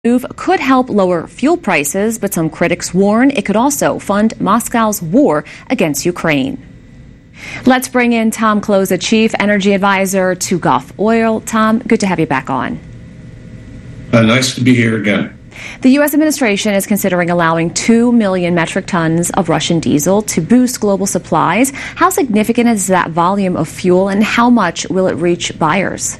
move could help lower fuel prices, but some critics warn it could also fund Moscow's war against Ukraine. Let's bring in Tom Kloza, Chief Energy Advisor to Gulf Oil. Tom, good to have you back on. Nice to be here again. The U.S. administration is considering allowing 2 million metric tons of Russian diesel to boost global supplies. How significant is that volume of fuel, and how much will it reach buyers?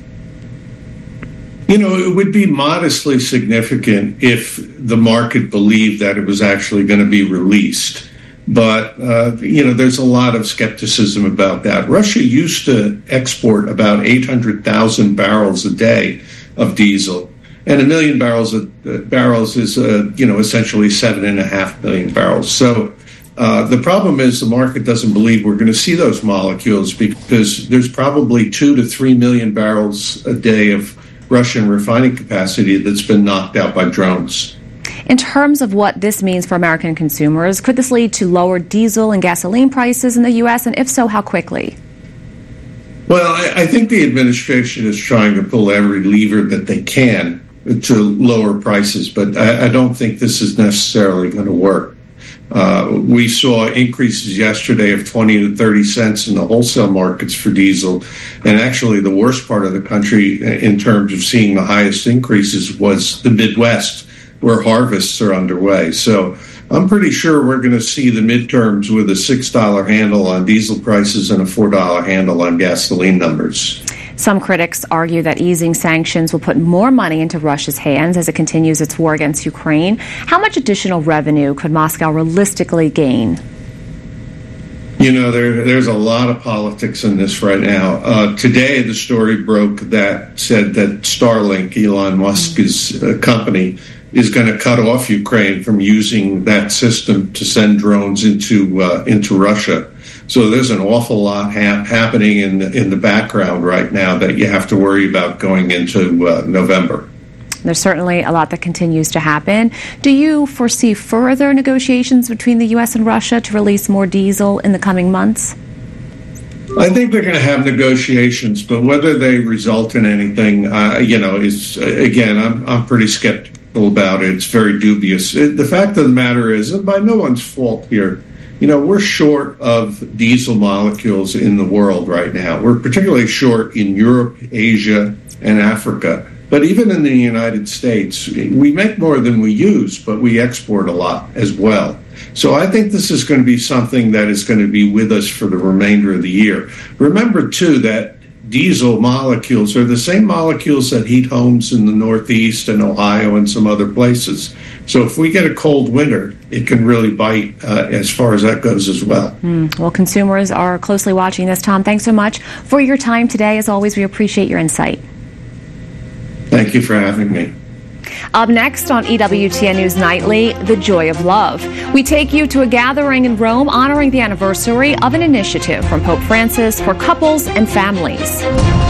You know, it would be modestly significant if the market believed that it was actually going to be released. But, there's a lot of skepticism about that. Russia used to export about 800,000 barrels a day of diesel. And 1 million barrels is, essentially 7.5 million barrels. So the problem is the market doesn't believe we're going to see those molecules because there's probably 2 to 3 million barrels a day of Russian refining capacity that's been knocked out by drones. In terms of what this means for American consumers, could this lead to lower diesel and gasoline prices in the U.S., and if so, how quickly? Well, I think the administration is trying to pull every lever that they can to lower prices, but I don't think this is necessarily going to work. We saw increases yesterday of 20 to 30 cents in the wholesale markets for diesel. And actually, the worst part of the country in terms of seeing the highest increases was the Midwest, where harvests are underway. So I'm pretty sure we're going to see the midterms with a $6 handle on diesel prices and a $4 handle on gasoline numbers. Some critics argue that easing sanctions will put more money into Russia's hands as it continues its war against Ukraine. How much additional revenue could Moscow realistically gain? You know, there's a lot of politics in this right now. Today, the story broke that said that Starlink, Elon Musk's company, is going to cut off Ukraine from using that system to send drones into Russia. So there's an awful lot happening in the background right now that you have to worry about going into November. There's certainly a lot that continues to happen. Do you foresee further negotiations between the U.S. and Russia to release more diesel in the coming months? I think they're going to have negotiations, but whether they result in anything, is, again, I'm pretty skeptical about it. It's very dubious. The fact of the matter is, and by no one's fault here, we're short of diesel molecules in the world right now. We're particularly short in Europe, Asia, and Africa. But even in the United States, we make more than we use, but we export a lot as well. So I think this is going to be something that is going to be with us for the remainder of the year. Remember, too, that diesel molecules are the same molecules that heat homes in the Northeast and Ohio and some other places. So if we get a cold winter, it can really bite as far as that goes as well. Well, consumers are closely watching this. Tom, thanks so much for your time today. As always, we appreciate your insight. Thank you for having me. Up next on EWTN News Nightly, The Joy of Love. We take you to a gathering in Rome honoring the anniversary of an initiative from Pope Francis for couples and families.